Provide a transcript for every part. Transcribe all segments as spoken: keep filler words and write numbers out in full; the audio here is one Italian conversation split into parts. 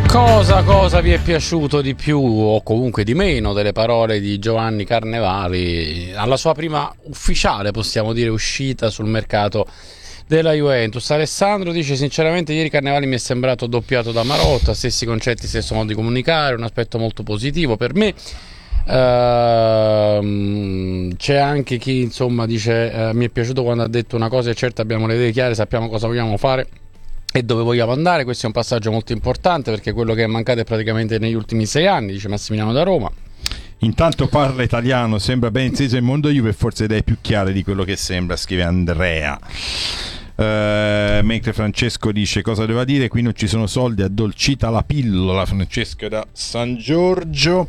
Cosa, cosa vi è piaciuto di più o comunque di meno delle parole di Giovanni Carnevali alla sua prima ufficiale, possiamo dire, uscita sul mercato della Juventus? Alessandro dice: sinceramente ieri Carnevali mi è sembrato doppiato da Marotta, stessi concetti, stesso modo di comunicare, un aspetto molto positivo per me. Uh, c'è anche chi insomma dice uh, mi è piaciuto quando ha detto una cosa è certa, abbiamo le idee chiare, sappiamo cosa vogliamo fare e dove vogliamo andare. Questo è un passaggio molto importante perché quello che è mancato è praticamente negli ultimi sei anni, dice Massimiliano da Roma. Intanto parla italiano, sembra ben inteso il mondo Juve e forse idee più chiare di quello che sembra, scrive Andrea. Uh, mentre Francesco dice: cosa doveva dire, qui non ci sono soldi, addolcita la pillola. Francesco da San Giorgio.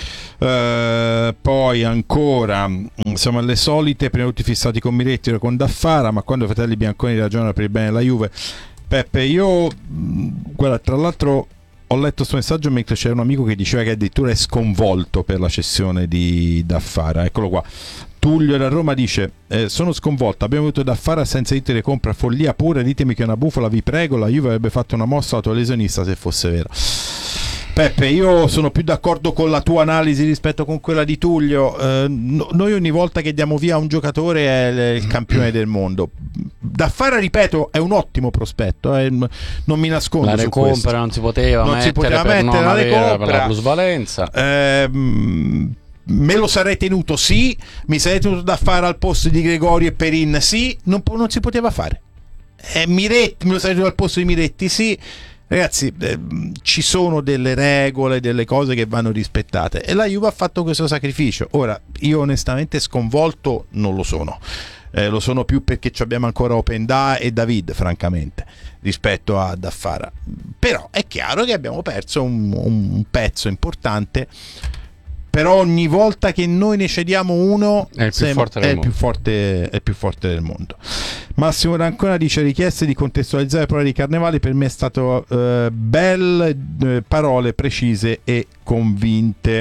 Uh, poi ancora siamo alle solite, prima tutti fissati con Miretti e con Daffara, ma quando i fratelli bianconi ragionano per il bene della Juve. Peppe, io guarda, tra l'altro ho letto questo messaggio mentre c'era un amico che diceva che addirittura è sconvolto per la cessione di Daffara. Eccolo qua. Tullio da Roma dice: eh, sono sconvolto, abbiamo avuto Daffara senza Inter, compra, follia pure, ditemi che è una bufala, vi prego, la Juve avrebbe fatto una mossa autolesionista se fosse vero. Peppe, io sono più d'accordo con la tua analisi rispetto con quella di Tullio. Eh, no, noi ogni volta che diamo via un giocatore è il campione del mondo. Daffara, ripeto, è un ottimo prospetto, eh, non mi nascondo la su questo. recompra non si poteva non mettere, si poteva per mettere non la avere recompra, per la plusvalenza. Eh, me lo sarei tenuto, sì. Mi sarei tenuto Daffara al posto di Gregori e Perin, sì. Non, non si poteva fare. Eh, Miretti, me lo sarei tenuto al posto di Miretti, sì. Ragazzi, eh, ci sono delle regole, delle cose che vanno rispettate e la Juve ha fatto questo sacrificio. Ora, io onestamente sconvolto non lo sono, eh, lo sono più perché abbiamo ancora Openda e David, francamente, rispetto a Daffara. Però è chiaro che abbiamo perso un, un pezzo importante. Però ogni volta che noi ne cediamo uno è il più, forte, è il più, forte, è il più forte del mondo. Massimo Rancona dice: richieste di contestualizzare le parole di Carnevali, per me è stato eh, belle eh, parole precise e convinte.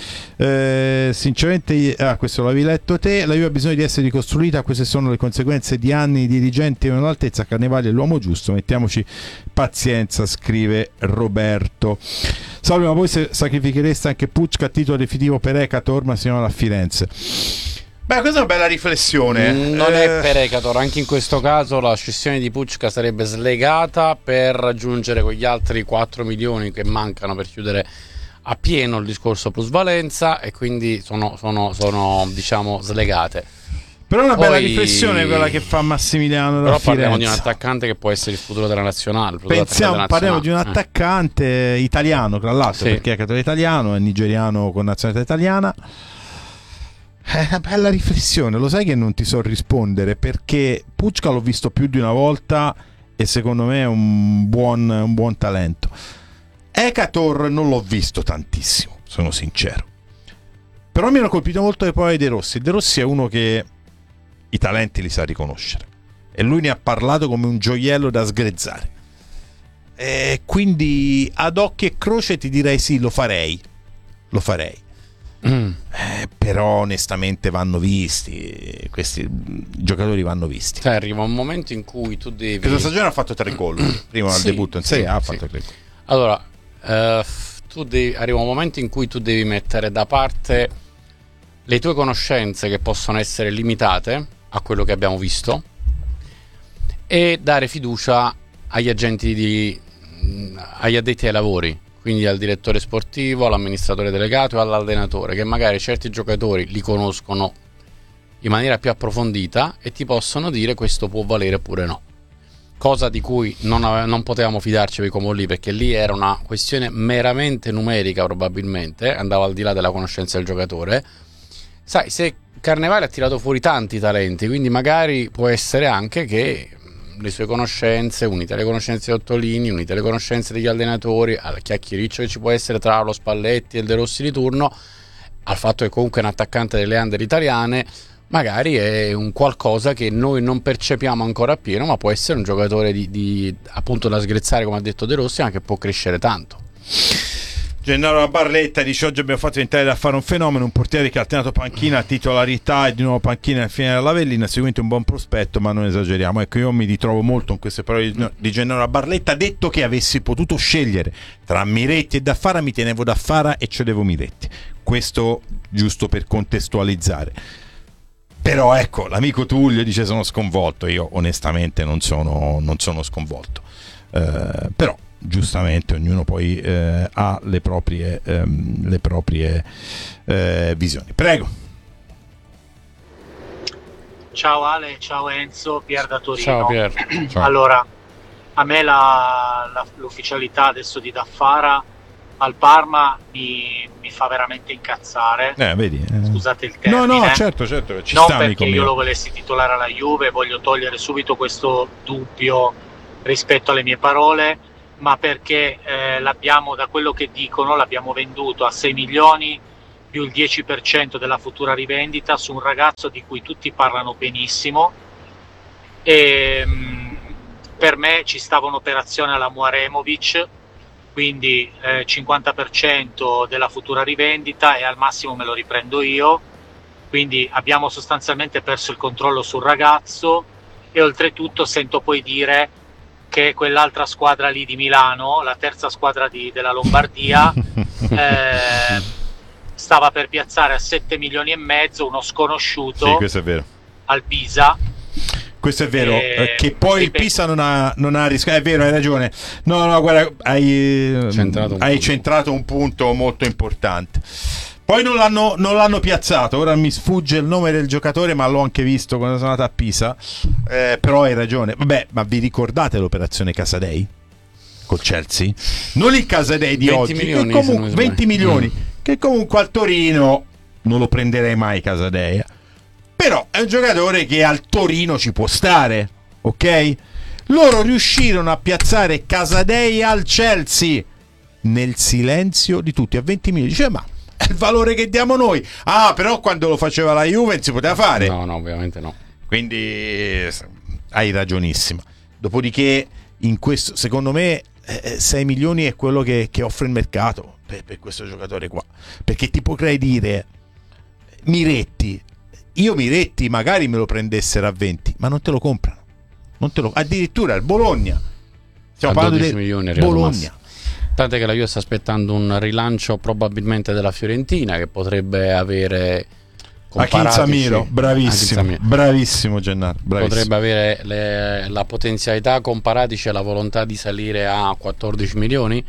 Eh, sinceramente, ah, questo l'avevi letto te. La Juve ha bisogno di essere ricostruita, queste sono le conseguenze di anni di dirigenti non all'altezza. Carnevali è l'uomo giusto, mettiamoci pazienza, scrive Roberto. Salve, ma voi sacrifichereste anche Pucca a titolo definitivo per Ekator, ma siamo a Firenze? Beh, questa è una bella riflessione. Non eh... è per Ekator, anche in questo caso la cessione di Pucca sarebbe slegata per raggiungere quegli altri quattro milioni che mancano per chiudere a pieno il discorso plusvalenza e quindi sono, sono, sono diciamo slegate. Però è una Poi, bella riflessione quella che fa Massimiliano da però Firenze. Parliamo di un attaccante che può essere il futuro della nazionale. Pensiamo, della parliamo nazionale. di un attaccante eh. italiano, tra l'altro, sì. Perché è italiano, è nigeriano con nazionalità italiana. È una bella riflessione. Lo sai che non ti so rispondere perché Pucca l'ho visto più di una volta e secondo me è un buon, un buon talento. Ekator non l'ho visto tantissimo, sono sincero. Però mi hanno colpito molto le parole di De Rossi. De Rossi è uno che i talenti li sa riconoscere e lui ne ha parlato come un gioiello da sgrezzare, e quindi ad occhio e croce ti direi sì, lo farei lo farei mm. eh, però onestamente vanno visti questi giocatori, vanno visti. Cioè, arriva un momento in cui tu devi, questa stagione ha fatto tre gol prima sì, del debutto in Serie A, ha sì. fatto tre gol. Allora uh, tu devi, arriva un momento in cui tu devi mettere da parte le tue conoscenze che possono essere limitate a quello che abbiamo visto e dare fiducia agli agenti di agli addetti ai lavori, quindi al direttore sportivo, all'amministratore delegato e all'allenatore, che magari certi giocatori li conoscono in maniera più approfondita e ti possono dire questo può valere oppure no, cosa di cui non, ave- non potevamo fidarci come lì, perché lì era una questione meramente numerica, probabilmente andava al di là della conoscenza del giocatore. Sai, se Carnevali ha tirato fuori tanti talenti, quindi magari può essere anche che le sue conoscenze, unite alle conoscenze di Ottolini, unite alle conoscenze degli allenatori, al chiacchiericcio che ci può essere tra lo Spalletti e il De Rossi di turno, al fatto che comunque è un attaccante delle under italiane, magari è un qualcosa che noi non percepiamo ancora appieno, ma può essere un giocatore di, di appunto da sgrezzare, come ha detto De Rossi, ma che può crescere tanto. Gennaro Barletta dice: oggi abbiamo fatto diventare da fare un fenomeno, un portiere che ha alternato panchina, titolarità e di nuovo panchina al fine della Vellina, seguente un buon prospetto, ma non esageriamo. Ecco, io mi ritrovo molto in queste parole di, di Gennaro Barletta. Detto che avessi potuto scegliere tra Miretti e Daffara, mi tenevo Daffara e cedevo Miretti. Questo giusto per contestualizzare. Però ecco, l'amico Tullio dice: sono sconvolto. Io onestamente non sono, non sono sconvolto, eh, però giustamente ognuno poi eh, ha le proprie, ehm, le proprie eh, visioni. Prego. Ciao Ale, ciao Enzo, Pier da Torino. Ciao Pier. Ciao. Allora, a me la, la, l'ufficialità adesso di Daffara al Parma mi, mi fa veramente incazzare. Eh, vedi, eh. Scusate il termine. No, no, certo, certo, ci non sta, perché io mio. lo volessi titolare alla Juve, voglio togliere subito questo dubbio rispetto alle mie parole, ma perché eh, l'abbiamo, da quello che dicono, l'abbiamo venduto a sei milioni più il dieci per cento della futura rivendita su un ragazzo di cui tutti parlano benissimo, e mh, per me ci stava un'operazione alla Muaremovic, quindi eh, cinquanta per cento della futura rivendita e al massimo me lo riprendo io, quindi abbiamo sostanzialmente perso il controllo sul ragazzo. E oltretutto sento poi dire che quell'altra squadra lì di Milano, la terza squadra di, della Lombardia, eh, stava per piazzare a sette milioni e mezzo uno sconosciuto, sì, questo è vero, al Pisa. Questo è vero, eh, che poi il Pisa non ha, non ha rischiato. È vero, hai ragione. No, no, guarda, hai centrato un, hai punto. centrato un punto molto importante. Poi non l'hanno, non l'hanno piazzato, ora mi sfugge il nome del giocatore, ma l'ho anche visto quando sono andato a Pisa, eh, però hai ragione. Vabbè, ma vi ricordate l'operazione Casadei col Chelsea? Non il Casadei di oggi, milioni, che comunque, venti milioni, mm. che comunque al Torino non lo prenderei mai Casadei, però è un giocatore che al Torino ci può stare, ok? Loro riuscirono a piazzare Casadei al Chelsea nel silenzio di tutti a venti milioni. Dice, ma è il valore che diamo noi. Ah, però quando lo faceva la Juve non si poteva fare. No, no, ovviamente no. Quindi hai ragionissimo. Dopodiché, in questo, secondo me, eh, sei milioni è quello che, che offre il mercato per, per questo giocatore qua. Perché ti potrei dire, Miretti, io Miretti magari me lo prendessero a venti, ma non te lo comprano. Non te lo, addirittura il Bologna. Stiamo a parlando dodici di milioni Bologna. Tant'è che la Juve sta aspettando un rilancio probabilmente della Fiorentina, che potrebbe avere Akin Samiro, bravissimo, Samiro. bravissimo Gennaro, bravissimo. Potrebbe avere le, la potenzialità, comparatici alla volontà di salire a quattordici milioni,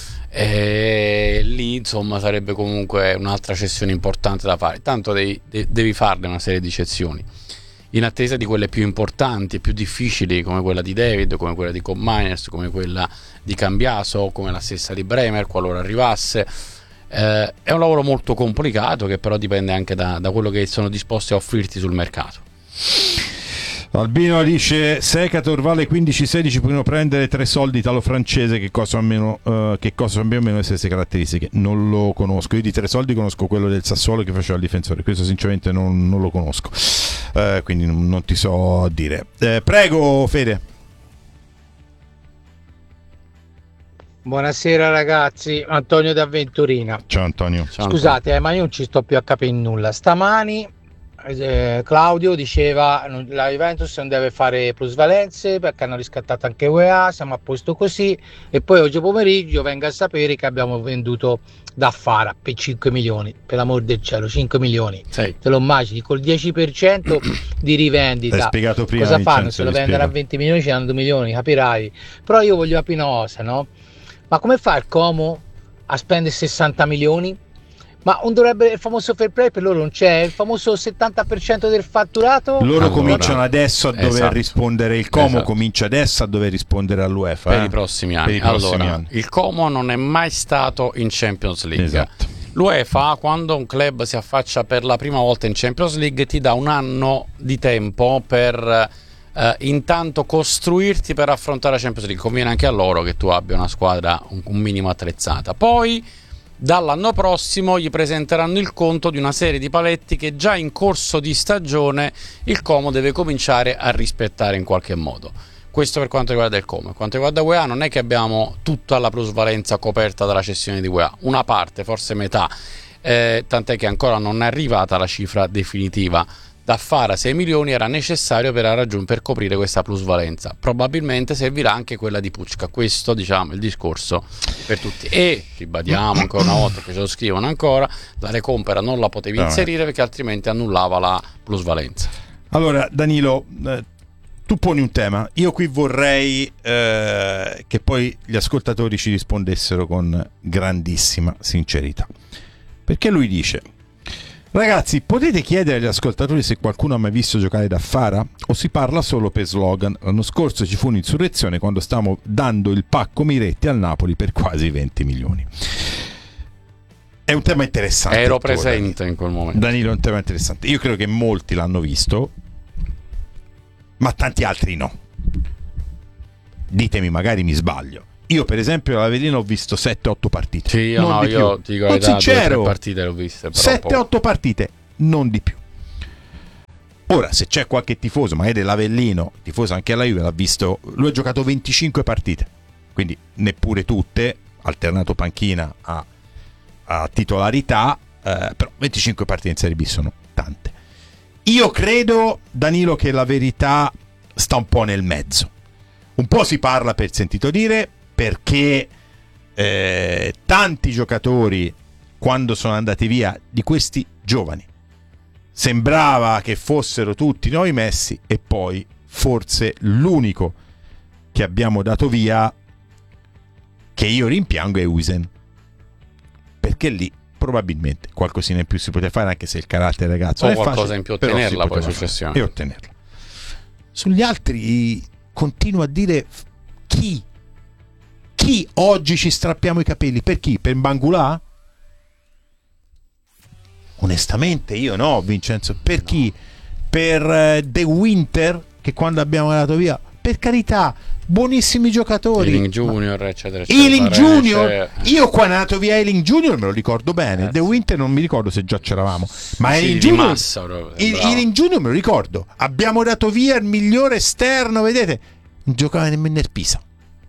e lì insomma sarebbe comunque un'altra cessione importante da fare. Tanto devi, devi farne una serie di cessioni in attesa di quelle più importanti e più difficili, come quella di David, come quella di Cobb Miners, come quella di Cambiaso, come la stessa di Bremer qualora arrivasse. Eh, è un lavoro molto complicato, che però dipende anche da, da quello che sono disposti a offrirti sul mercato. Albino dice: Secator vale quindici sedici, puoi prendere tre soldi italo-francese che costano almeno, uh, che costano più o meno le stesse caratteristiche. Non lo conosco. Io di tre soldi conosco quello del Sassuolo che faceva il difensore, questo sinceramente non, non lo conosco, uh, quindi non, non ti so dire. Uh, prego Fede. Buonasera ragazzi, Antonio da Venturina. Ciao Antonio. Ciao, scusate, eh, ma io non ci sto più a capire nulla. Stamani eh, Claudio diceva la Juventus non deve fare plusvalenze perché hanno riscattato anche U E A, siamo a posto così, e poi oggi pomeriggio venga a sapere che abbiamo venduto Daffara per cinque milioni, per l'amor del cielo, cinque milioni. Sì. Te lo immagini col dieci per cento di rivendita? L'hai spiegato prima, cosa fanno? Vincenzo, Se lo vendono a venti milioni ci danno due milioni, capirai. Però io voglio capire una cosa, no? Ma come fa il Como a spendere sessanta milioni? Ma non dovrebbe, il famoso fair play per loro non c'è? Il famoso settanta per cento del fatturato? Loro allora, cominciano adesso a dover esatto. rispondere, il Como esatto. comincia adesso a dover rispondere all'UEFA per eh? i prossimi anni. Per i prossimi allora, anni. il Como non è mai stato in Champions League. Esatto. L'UEFA, quando un club si affaccia per la prima volta in Champions League, ti dà un anno di tempo per Uh, intanto costruirti per affrontare la Champions League. Conviene anche a loro che tu abbia una squadra un, un minimo attrezzata. Poi dall'anno prossimo gli presenteranno il conto di una serie di paletti che già in corso di stagione il Como deve cominciare a rispettare in qualche modo. Questo per quanto riguarda il come. Quanto riguarda U E A, non è che abbiamo tutta la plusvalenza coperta dalla cessione di U E A, una parte, forse metà, eh, tant'è che ancora non è arrivata la cifra definitiva. Da fare a sei milioni era necessario per, raggiung- per coprire questa plusvalenza. Probabilmente servirà anche quella di Pucca. Questo, diciamo, è il discorso per tutti. E ribadiamo ancora una volta, che ce lo scrivono ancora, la recompera non la potevi no, inserire perché altrimenti annullava la plusvalenza. Allora, Danilo, eh, tu poni un tema. Io qui vorrei eh, che poi gli ascoltatori ci rispondessero con grandissima sincerità. Perché lui dice: ragazzi, potete chiedere agli ascoltatori se qualcuno ha mai visto giocare da Fara o si parla solo per slogan? L'anno scorso ci fu un'insurrezione quando stavamo dando il pacco Miretti al Napoli per quasi venti milioni. È un tema interessante. Ero presente in quel momento. Danilo, è un tema interessante. Io credo che molti l'hanno visto, ma tanti altri no. Ditemi, magari mi sbaglio. Io per esempio all'Avellino ho visto sette otto partite. Sì, io non no, di io più. ti dico la verità, due o tre partite le ho viste. sette otto partite, non di più. Ora, se c'è qualche tifoso, magari dell'Avellino, tifoso anche alla Juve, l'ha visto, lui ha giocato venticinque partite, quindi neppure tutte, alternato panchina a, a titolarità, eh, però venticinque partite in Serie B sono tante. Io credo, Danilo, che la verità sta un po' nel mezzo. Un po' si parla per sentito dire, perché eh, tanti giocatori, quando sono andati via, di questi giovani, sembrava che fossero tutti noi messi, e poi forse l'unico che abbiamo dato via, che io rimpiango, è Uisen, perché lì probabilmente qualcosina in più si poteva fare, anche se il carattere ragazzo o è qualcosa facile, in più ottenerla poi fare, successivamente e ottenerla. Sugli altri continuo a dire: chi chi oggi ci strappiamo i capelli? Per chi? Per Bangula? Onestamente io no, Vincenzo. Per no. Chi? Per uh, De Winter, che quando abbiamo dato via, per carità, buonissimi giocatori. Ealing Junior, eccetera, eccetera. Ealing Junior, io quando è andato via Ealing Junior me lo ricordo bene. Eh, De Winter non mi ricordo se già c'eravamo, ma sì, Ealing Junior, massa, Ealing Junior me lo ricordo. Abbiamo dato via il migliore esterno, vedete? Non giocava nemmeno nel Pisa.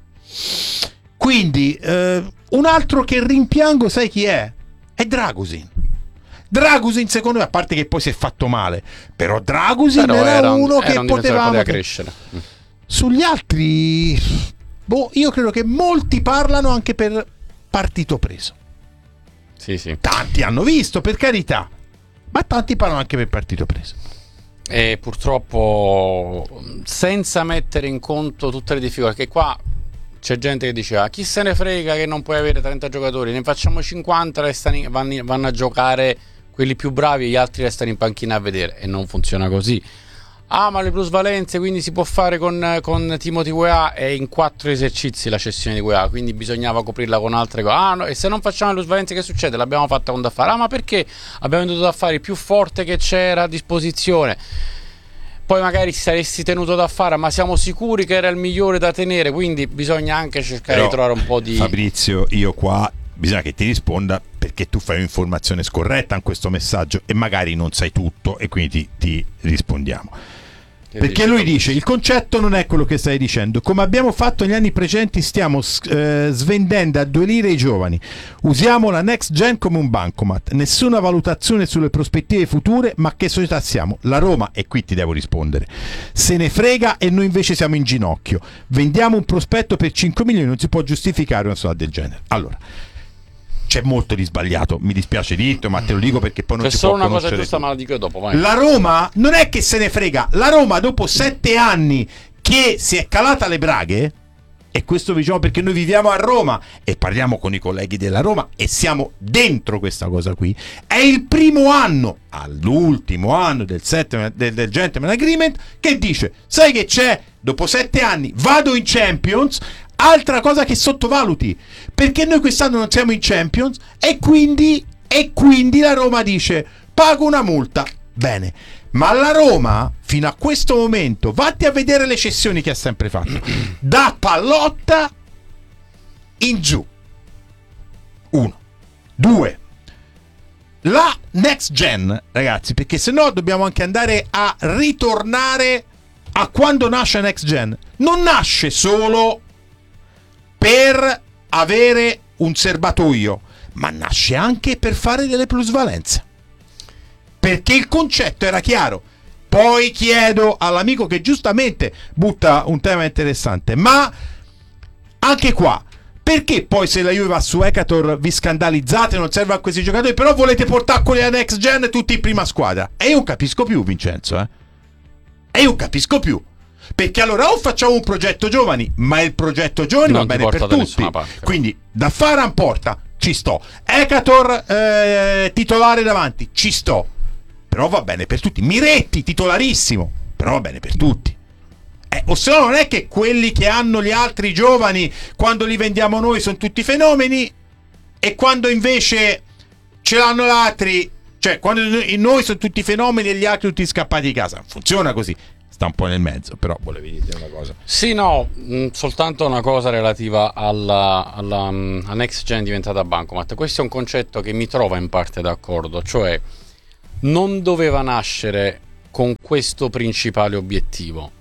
Quindi eh, un altro che rimpiango, sai chi è? È Dragusin. Dragusin secondo me, a parte che poi si è fatto male, però Dragusin però era, era uno era che un potevamo poteva crescere. Sugli altri, boh, io credo che molti parlano anche per partito preso. Sì, sì. Tanti hanno visto, per carità, ma tanti parlano anche per partito preso. E purtroppo, senza mettere in conto tutte le difficoltà, che qua c'è gente che diceva: chi se ne frega che non puoi avere trenta giocatori, ne facciamo cinquanta, restano in, vanno, vanno a giocare quelli più bravi e gli altri restano in panchina a vedere. E non funziona così. Ah, ma le plusvalenze quindi si può fare con, con Timothy Weah, e in quattro esercizi la cessione di Weah, quindi bisognava coprirla con altre cose. Ah, no, e se non facciamo le plusvalenze che succede? L'abbiamo fatta con Daffare. Ah, ma perché? Abbiamo venduto Daffare il più forte che c'era a disposizione. Poi magari saresti tenuto da fare, ma siamo sicuri che era il migliore da tenere, quindi bisogna anche cercare Però, di trovare un po' di... Fabrizio, io qua bisogna che ti risponda, perché tu fai un'informazione scorretta in questo messaggio e magari non sai tutto, e quindi ti, ti rispondiamo. Perché lui dice: il concetto non è quello che stai dicendo, come abbiamo fatto negli anni precedenti stiamo eh, svendendo a due lire i giovani, usiamo la next gen come un bancomat, nessuna valutazione sulle prospettive future. Ma che società siamo? La Roma, e qui ti devo rispondere, se ne frega, e noi invece siamo in ginocchio, vendiamo un prospetto per cinque milioni, non si può giustificare una società del genere. Allora, c'è molto di sbagliato, mi dispiace dirlo, ma te lo dico perché poi non c'è si solo può una cosa giusta, tu. ma la dico dopo, vai. La Roma non è che se ne frega, la Roma dopo sette anni che si è calata le braghe, e questo diciamo perché noi viviamo a Roma e parliamo con i colleghi della Roma e siamo dentro questa cosa qui, è il primo anno, all'ultimo anno del, settimo, del, del Gentleman Agreement, che dice: sai che c'è, dopo sette anni vado in Champions. Altra cosa che sottovaluti, perché noi quest'anno non siamo in Champions, e quindi, e quindi la Roma dice: pago una multa. Bene, ma la Roma fino a questo momento, vatti a vedere le cessioni che ha sempre fatto, da Pallotta in giù. Uno. Due. La next gen, ragazzi, perché se no dobbiamo anche andare a ritornare a quando nasce Next Gen, non nasce solo per avere un serbatoio, ma nasce anche per fare delle plusvalenze, perché il concetto era chiaro. Poi chiedo all'amico che giustamente butta un tema interessante, ma anche qua, perché poi se la Juve va su Ekator vi scandalizzate, non serve a questi giocatori, però volete portare quelli a Next Gen tutti in prima squadra? E io non capisco più, Vincenzo, eh? E io non capisco più, perché allora o facciamo un progetto giovani, ma il progetto giovani non va bene per tutti, quindi da Faran porta, ci sto, Ekator eh, titolare davanti, ci sto, però va bene per tutti, Miretti titolarissimo, però va bene per tutti. Eh, o se no non è che quelli che hanno gli altri giovani, quando li vendiamo noi, sono tutti fenomeni, e quando invece ce l'hanno gli altri, cioè quando noi sono tutti fenomeni e gli altri tutti scappati di casa. Funziona così. Sta un po' nel mezzo, però volevi dire una cosa. Sì, no, mh, soltanto una cosa relativa alla, alla, mh, alla Next Gen diventata Bancomat. Questo è un concetto che mi trova in parte d'accordo, cioè non doveva nascere con questo principale obiettivo,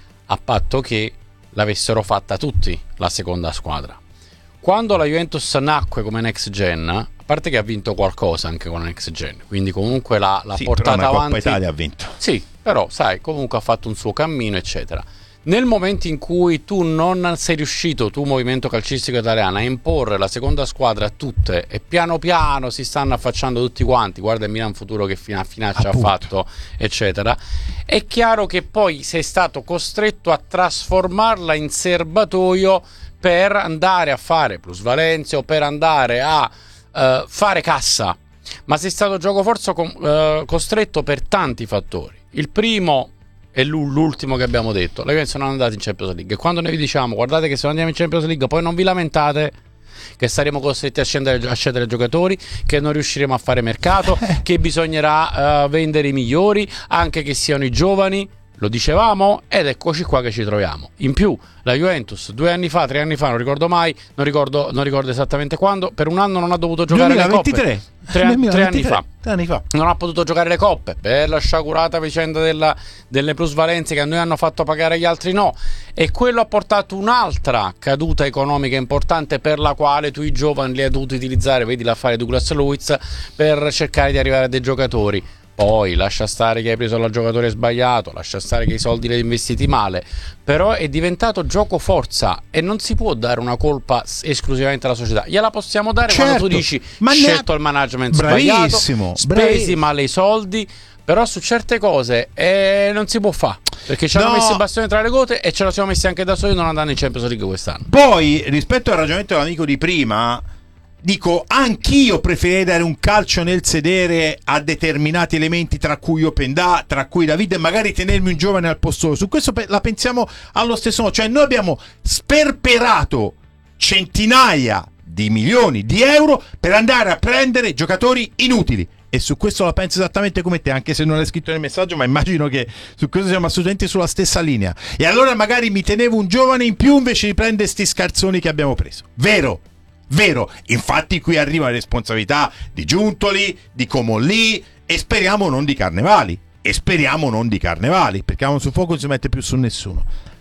a patto che l'avessero fatta tutti la seconda squadra. Quando la Juventus nacque come Next Gen, a parte che ha vinto qualcosa anche con la Next Gen, quindi comunque l'ha, l'ha sì, portata però una avanti. Coppa Italia ha vinto. Sì, però sai, comunque ha fatto un suo cammino, eccetera. Nel momento in cui tu non sei riuscito, tu movimento calcistico italiano, a imporre la seconda squadra a tutte, e piano piano si stanno affacciando tutti quanti, guarda il Milan Futuro che fino a finaccia ha fatto, eccetera, è chiaro che poi sei stato costretto a trasformarla in serbatoio per andare a fare plusvalenze o per andare a uh, fare cassa, ma sei stato gioco forza con, uh, costretto per tanti fattori. Il primo è l'ultimo che abbiamo detto: la Juventus non è andata in Champions League, e quando noi vi diciamo guardate che se non andiamo in Champions League poi non vi lamentate che saremo costretti a scendere, a scendere giocatori, che non riusciremo a fare mercato, che bisognerà uh, vendere i migliori, anche che siano i giovani, lo dicevamo, ed eccoci qua che ci troviamo. In più la Juventus due anni fa, tre anni fa, non ricordo mai, non ricordo, non ricordo esattamente quando, per un anno non ha dovuto giocare duemilaventitré. le coppe. Tre, tre, anni fa. tre anni fa non ha potuto giocare le coppe per la sciagurata vicenda della, delle plusvalenze che a noi hanno fatto pagare, gli altri no, e quello ha portato un'altra caduta economica importante, per la quale tu i giovani li hai dovuti utilizzare, vedi l'affare Douglas Luiz, per cercare di arrivare a dei giocatori. Poi lascia stare che hai preso il giocatore sbagliato, lascia stare che i soldi li hai investiti male, però è diventato gioco forza e non si può dare una colpa esclusivamente alla società. Gliela possiamo dare, certo, quando tu dici ma scelto ne... il management bravissimo, sbagliato, spesi bravissimo. male i soldi, però su certe cose eh, non si può fare, perché ci hanno no. messo il bastone tra le gote e ce la siamo messi anche da soli non andando in Champions League quest'anno. Poi, rispetto al ragionamento dell'amico di prima, dico, anch'io preferirei dare un calcio nel sedere a determinati elementi, tra cui Openda, tra cui David, e magari tenermi un giovane al posto. Su questo la pensiamo allo stesso modo. Cioè noi abbiamo sperperato centinaia di milioni di euro per andare a prendere giocatori inutili, e su questo la penso esattamente come te, anche se non l'hai scritto nel messaggio, ma immagino che su questo siamo assolutamente sulla stessa linea. E allora magari mi tenevo un giovane in più invece di prendere sti scarzoni che abbiamo preso. Vero? Vero, infatti qui arriva la responsabilità di Giuntoli, di Comolli, e speriamo non di Carnevali, e speriamo non di Carnevali, perché Amo su Fuoco non si mette più su nessuno.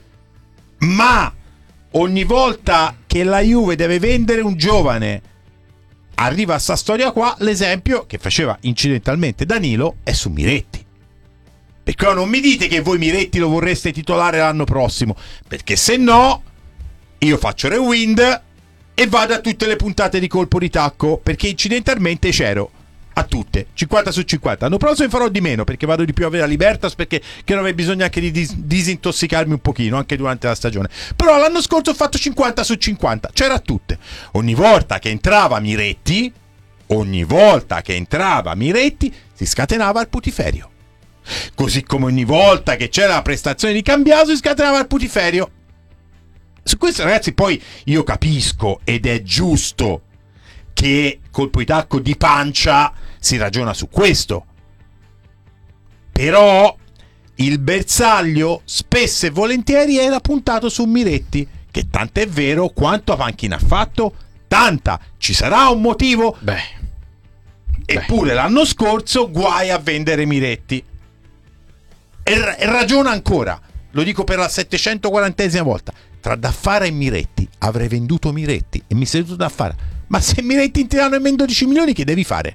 Ma ogni volta che la Juve deve vendere un giovane, arriva a sta storia qua. L'esempio che faceva incidentalmente Danilo è su Miretti, perché non mi dite che voi Miretti lo vorreste titolare l'anno prossimo, perché se no io faccio rewind e vado a tutte le puntate di colpo di tacco, perché incidentalmente c'ero a tutte, cinquanta su cinquanta. L'anno prossimo farò di meno, perché vado di più a avere la Libertas, perché che non avevo bisogno anche di dis- disintossicarmi un pochino anche durante la stagione. Però l'anno scorso ho fatto cinquanta su cinquanta, c'era a tutte. Ogni volta che entrava Miretti, ogni volta che entrava Miretti si scatenava il putiferio. Così come ogni volta che c'era la prestazione di Cambiaso si scatenava il putiferio. Su questo, ragazzi, poi io capisco, ed è giusto che colpo di tacco di pancia si ragiona su questo, però il bersaglio spesso e volentieri era puntato su Miretti, che tant'è vero, quanto a panchina ha fatto? Tanta. Ci sarà un motivo? Beh, eppure beh. L'anno scorso guai a vendere Miretti, e, e ragiona ancora. lo dico per la settecentoquarantesima volta, tra Daffara e Miretti avrei venduto Miretti e mi seduto Daffara. Ma se Miretti in tirano e meno dodici milioni, che devi fare?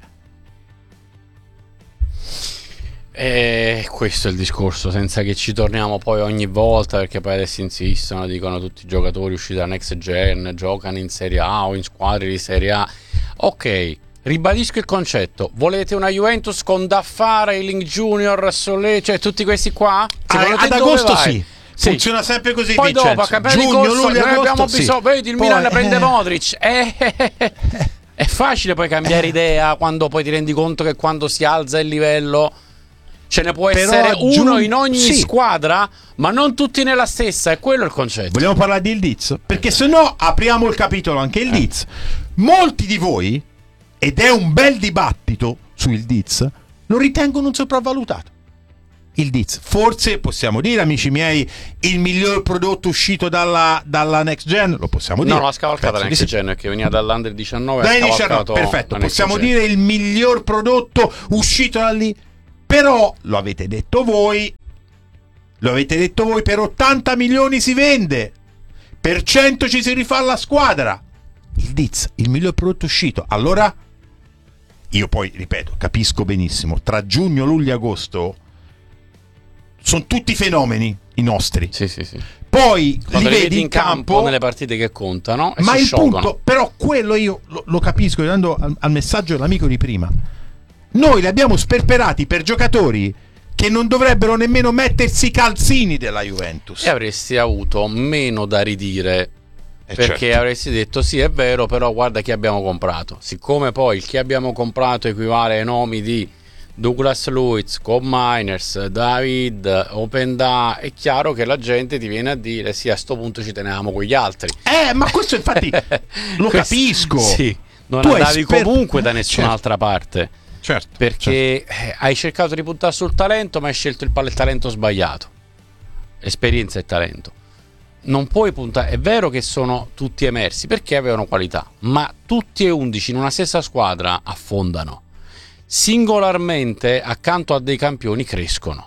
E questo è il discorso, senza che ci torniamo poi ogni volta, perché poi adesso insistono, dicono tutti i giocatori usciti da Next Gen giocano in Serie A o in squadre di Serie A. Ok, ribadisco il concetto: volete una Juventus con Daffara, Ealing Junior, Solé, cioè tutti questi qua? Ah, ad agosto sì. Sì. Funziona sempre così. Poi Vincenzo. dopo a cambiare di Giugno, corso luglio, noi agosto, abbiamo sì. bisogno, vedi il Poi, Milan prende eh. Modric, eh, eh, eh. È facile poi cambiare idea quando poi ti rendi conto che quando si alza il livello ce ne può Però essere aggiung- uno in ogni sì. squadra, ma non tutti nella stessa, è quello il concetto. Vogliamo parlare di Ildiz? Perché se no apriamo il capitolo anche Ildiz. Molti di voi, ed è un bel dibattito su Ildiz, lo ritengono un sopravvalutato. Ildiz, forse possiamo dire, amici miei, il miglior prodotto uscito dalla, dalla Next Gen, lo possiamo dire. No, l'ha scavalcata la Penso Next di sì. Gen, perché veniva dall'Under diciannove, Dai, ha diciannove, scavalcato perfetto, la Next possiamo Gen. dire il miglior prodotto uscito da lì. Però lo avete detto voi, lo avete detto voi, per ottanta milioni si vende, per cento ci si rifà la squadra. Il Diz, il miglior prodotto uscito. Allora, io poi ripeto, capisco benissimo, tra giugno, luglio e agosto sono tutti fenomeni i nostri. Sì, sì, sì. Poi Quando li li vedi in campo, campo nelle partite che contano e ma si il sciolgono. punto, però quello io lo, lo capisco, andando al, al messaggio dell'amico di prima. Noi li abbiamo sperperati per giocatori che non dovrebbero nemmeno mettersi i calzini della Juventus. E avresti avuto meno da ridire, Eh, perché certo. avresti detto sì, è vero, però guarda chi abbiamo comprato. Siccome poi il chi abbiamo comprato equivale ai nomi di Douglas Luiz, Cobb Miners, David, Openda, è chiaro che la gente ti viene a dire sì, a sto punto ci teniamo con gli altri. Eh, ma questo infatti lo Questo- capisco. Sì, non Tu hai andavi sper- comunque da nessun'altra parte. Certo. Perché eh, hai cercato di puntare sul talento, ma hai scelto il, pal- il talento sbagliato. Esperienza e talento. Non puoi puntare. È vero che sono tutti emersi perché avevano qualità, ma tutti e undici in una stessa squadra affondano. Singolarmente, accanto a dei campioni, crescono.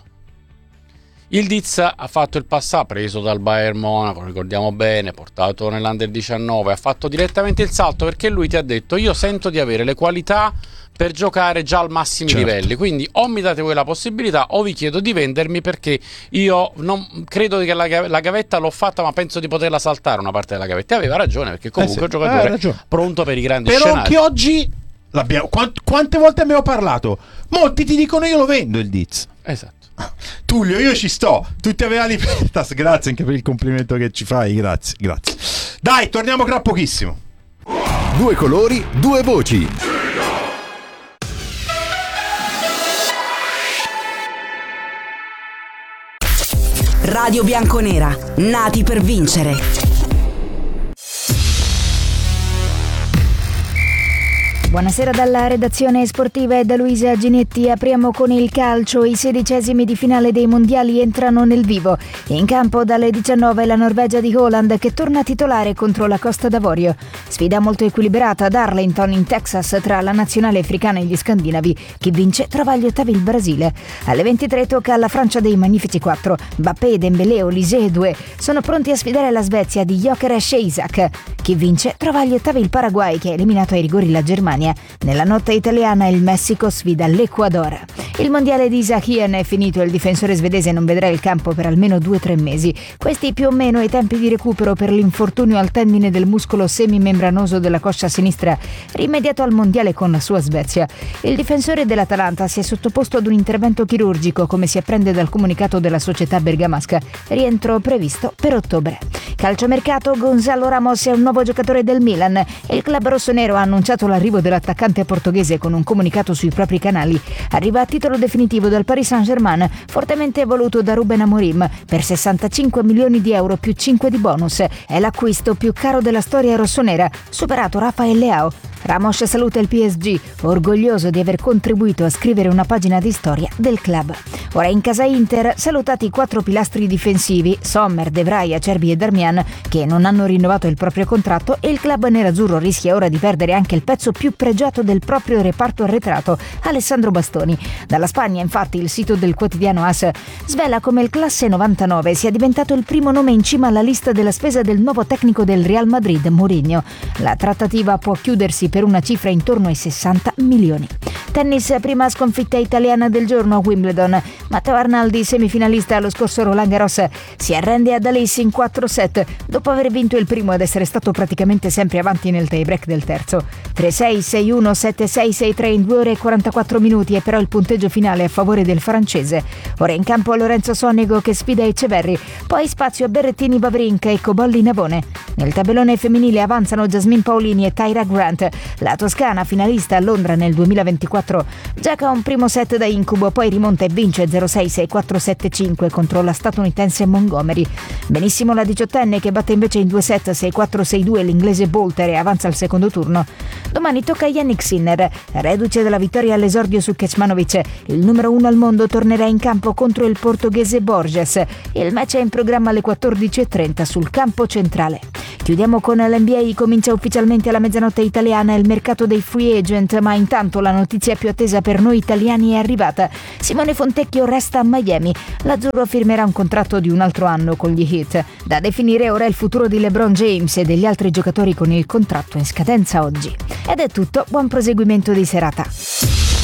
Il Diz ha fatto il passaggio, preso dal Bayern Monaco, ricordiamo bene, portato nell'Under diciannove, ha fatto direttamente il salto perché lui ti ha detto: io sento di avere le qualità per giocare già al massimi Certo. livelli, quindi o mi date voi la possibilità o vi chiedo di vendermi, perché io non credo che la, ga- la gavetta l'ho fatta, ma penso di poterla saltare una parte della gavetta. E aveva ragione, perché comunque Eh sì, è un aveva giocatore ragione. pronto per i grandi Però scenari. anche oggi l'abbiamo, quant- quante volte abbiamo parlato? Molti ti dicono io lo vendo il Diz. Esatto. Tullio, io ci sto. Tutti aveva Libertas, grazie anche per il complimento che ci fai, grazie, grazie. Dai, torniamo tra pochissimo. Due colori, due voci. Radio Bianconera, nati per vincere. Buonasera dalla redazione sportiva e da Luisa Ginetti. Apriamo con il calcio. I sedicesimi di finale dei mondiali entrano nel vivo. In campo dalle diciannove la Norvegia di Haaland, che torna titolare contro la Costa d'Avorio. Sfida molto equilibrata ad Arlington in Texas tra la nazionale africana e gli scandinavi. Chi vince trova agli ottavi il Brasile. Alle ventitré tocca alla Francia dei Magnifici quattro. Mbappé, Dembélé, Olise e Doué sono pronti a sfidare la Svezia di Gyökeres e Isaac. Chi vince trova agli ottavi il Paraguay, che ha eliminato ai rigori la Germania. Nella notte italiana il Messico sfida l'Ecuador. Il mondiale di Isaac Hien è finito e il difensore svedese non vedrà il campo per almeno due o tre mesi. Questi più o meno i tempi di recupero per l'infortunio al tendine del muscolo semimembranoso della coscia sinistra, rimediato al mondiale con la sua Svezia. Il difensore dell'Atalanta si è sottoposto ad un intervento chirurgico, come si apprende dal comunicato della società bergamasca. Rientro previsto per ottobre. Calciomercato: Gonzalo Ramos è un nuovo giocatore del Milan e il club rossonero ha annunciato l'arrivo dell'attaccante portoghese con un comunicato sui propri canali. Arriva a titolo definitivo dal Paris Saint-Germain, fortemente voluto da Ruben Amorim per sessantacinque milioni di euro più cinque di bonus. È l'acquisto più caro della storia rossonera, superato Rafael Leao. Ramos saluta il P S G, orgoglioso di aver contribuito a scrivere una pagina di storia del club. Ora in casa Inter, salutati i quattro pilastri difensivi, Sommer, De Vrij, Acerbi e Darmian, che non hanno rinnovato il proprio contratto, e il club nerazzurro rischia ora di perdere anche il pezzo più pregiato del proprio reparto arretrato, Alessandro Bastoni. Dalla Spagna, infatti, il sito del quotidiano AS svela come il classe novantanove sia diventato il primo nome in cima alla lista della spesa del nuovo tecnico del Real Madrid, Mourinho. La trattativa può chiudersi per una cifra intorno ai sessanta milioni. Tennis, prima sconfitta italiana del giorno a Wimbledon. Matteo Arnaldi, semifinalista allo scorso Roland Garros, si arrende ad Alice in quattro set dopo aver vinto il primo ed essere stato praticamente sempre avanti nel tie-break del terzo. tre sei, sei uno, sette sei, sei tre in due ore e quarantaquattro minuti, e però il punteggio finale a favore del francese. Ora in campo Lorenzo Sonego che sfida Eceverri, poi spazio a Berrettini, Wawrinka e Cobolli Navone. Nel tabellone femminile avanzano Jasmine Paolini e Tyra Grant. La toscana, finalista a Londra nel duemilaventiquattro, gioca un primo set da incubo, poi rimonta e vince zero sei, sei quattro, sette cinque contro la statunitense Montgomery. Benissimo la diciottenne che batte invece in due set sei quattro, sei due l'inglese Bolter e avanza al secondo turno. Domani tocca a Jannik Sinner, reduce dalla vittoria all'esordio su Kecmanovic. Il numero uno al mondo tornerà in campo contro il portoghese Borges. Il match è in programma alle quattordici e trenta sul campo centrale. Chiudiamo con l'N B A, comincia ufficialmente alla mezzanotte italiana il mercato dei free agent, ma intanto la notizia più attesa per noi italiani è arrivata. Simone Fontecchio resta a Miami. L'azzurro firmerà un contratto di un altro anno con gli Heat. Da definire ora il futuro di LeBron James e degli altri giocatori con il contratto in scadenza oggi. Ed è tutto, buon proseguimento di serata.